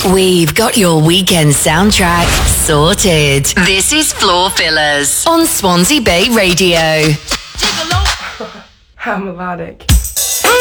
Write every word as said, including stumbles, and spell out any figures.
We've got your weekend soundtrack sorted. This is Floor Fillers on Swansea Bay Radio. How melodic.